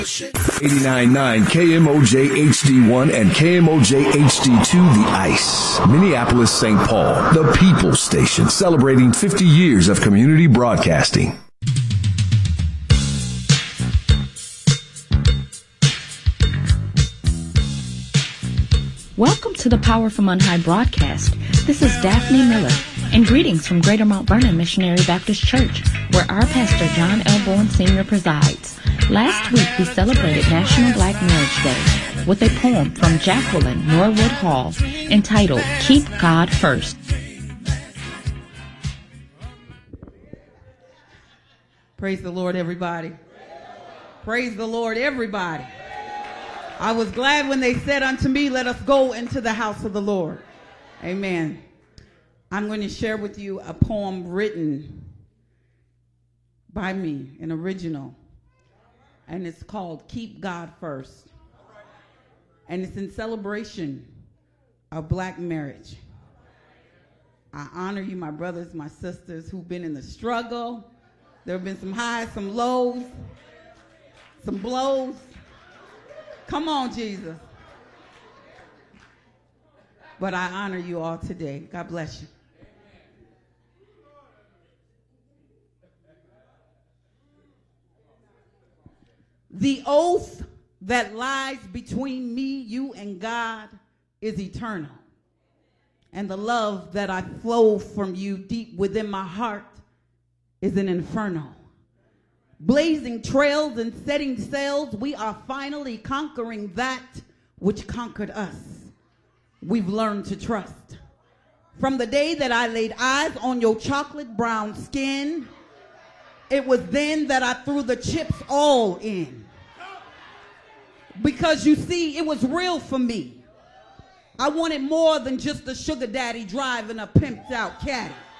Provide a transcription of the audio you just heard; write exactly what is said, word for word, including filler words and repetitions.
eighty-nine point nine K M O J H D one and K M O J H D two, The Ice. Minneapolis, Saint Paul, the People's Station, celebrating fifty years of community broadcasting. Welcome to the Power from On High broadcast. This is Daphne Miller, and greetings from Greater Mount Vernon Missionary Baptist Church, where our pastor John L. Bowen Senior presides. Last week we celebrated National Black Marriage Day with a poem from Jacqueline Norwood Hall entitled Keep God First. Praise the Lord, everybody. Praise the Lord, everybody. I was glad when they said unto me, let us go into the house of the Lord. Amen. I'm going to share with you a poem written by me, an original, and it's called Keep God First. And it's in celebration of black marriage. I honor you, my brothers, my sisters who've been in the struggle. There have been some highs, some lows, some blows. Come on, Jesus. But I honor you all today. God bless you. The oath that lies between me, you, and God is eternal. And the love that I flow from you deep within my heart is an inferno. Blazing trails and setting sails, we are finally conquering that which conquered us. We've learned to trust. From the day that I laid eyes on your chocolate brown skin, it was then that I threw the chips all in. Because you see, it was real for me. I wanted more than just a sugar daddy driving a pimped out caddy.